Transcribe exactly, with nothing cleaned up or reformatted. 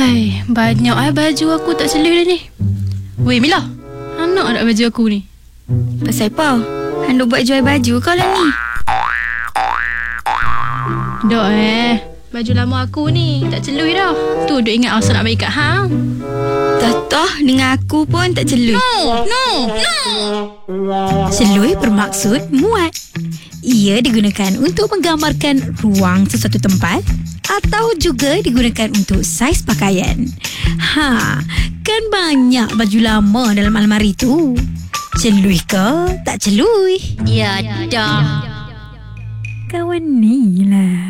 Hai, banyak ai baju aku tak celui dah ni. Weh Mila, anak nak baju aku ni. Pasal apa? Handuk buat jual baju kau lah ni. Dok eh, baju lama aku ni tak celui dah. Tu duk ingat asal nak bagi kat hang. Toh dengan aku pun tak celui. No, no, no. Celui bermaksud muat. Ia digunakan untuk menggambarkan ruang sesuatu tempat atau juga digunakan untuk saiz pakaian. Ha, kan banyak baju lama dalam almari tu. Celui ke? Tak celui? Ya dah. Kawan ni lah.